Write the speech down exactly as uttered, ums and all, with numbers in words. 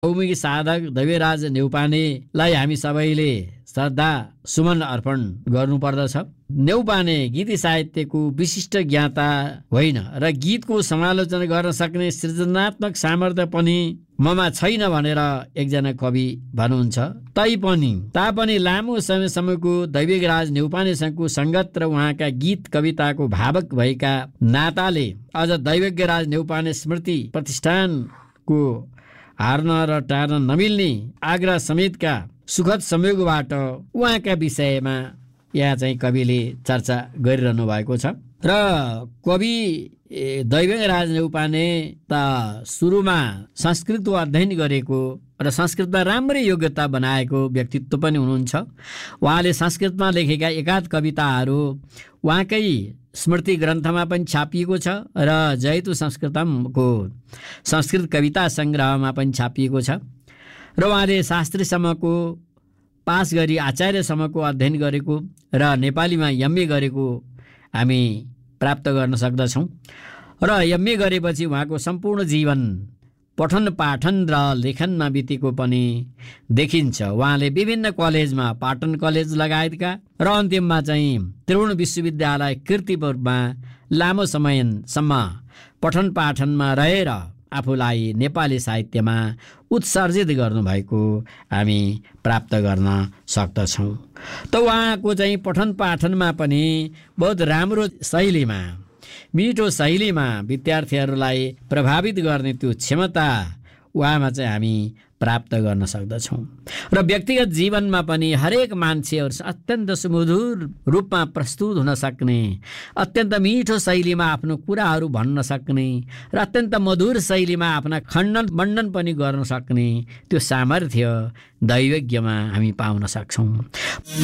बहुमुखी साधक दैवेराज न्यौपानेलाई हामी सबैले श्रद्धा सुमन अर्पण गर्नुपर्दछ। न्यौपाने गीत साहित्यको विशिष्ट ज्ञाता होइन र गीतको समालोचना गर्न सक्ने सृजनात्मक सामर्थ्य पनि ममा छैन भनेर एकजना कवि भन्नुहुन्छ। तैपनि तापनि लामो समयसम्मको दैवेराज न्यौपानेसँगको सङ्गत र उहाँका गीत कविताको भावक भएका नाताले अझ दैवेराज न्यौपाने स्मृति प्रतिष्ठानको हार्न र टार्न नमिल्ने आग्रह समेतका सुखद संयोगबाट उहाँका विषयमा यहाँ चाहिँ कविले चर्चा गरिरहनु भएको छ। र कवि दैवेराज न्यौपाने त सुरुमा संस्कृतको अध्ययन गरेको र संस्कृतमा राम्रै योग्यता बनाएको व्यक्तित्व पनि हुनुहुन्छ। उहाँले संस्कृतमा लेखेका एकाध कविताहरू उहाँकै स्मृति ग्रन्थमा पनि छापिएको छ र जयतु संस्कृतमको संस्कृत कविता सङ्ग्रहमा पनि छापिएको छ। र उहाँले शास्त्रीसम्मको पास गरी आचार्यसम्मको अध्ययन गरेको र नेपालीमा एमए गरेको हामी प्राप्त गर्न सक्दछौँ। र एमए गरेपछि उहाँको सम्पूर्ण जीवन पठन पाठन र लेखनमा बितेको पनि देखिन्छ। उहाँले विभिन्न कलेजमा पाटन कलेज लगायतका र अन्तिममा चाहिँ त्रिभुवन विश्वविद्यालय कीर्तिपुरमा लामो समयसम्म पठन पाठनमा रहेर आफूलाई नेपाली साहित्यमा उत्सर्जित गर्नुभएको हामी प्राप्त गर्न सक्दछौँ। त उहाँको चाहिँ पठन पाठनमा पनि बहुत राम्रो शैलीमा मिठो शैलीमा विद्यार्थीहरूलाई प्रभावित गर्ने त्यो क्षमता उहाँमा चाहिँ हामी प्राप्त गर्न सक्दछौँ। र व्यक्तिगत जीवनमा पनि हरेक मान्छेहरू अत्यन्त सुमधुर रूपमा प्रस्तुत हुन सक्ने, अत्यन्त मिठो शैलीमा आफ्नो कुराहरू भन्न सक्ने र अत्यन्त मधुर शैलीमा आफ्ना खण्डन मण्डन पनि गर्न सक्ने त्यो सामर्थ्य दैवज्ञमा हामी पाउन सक्छौँ।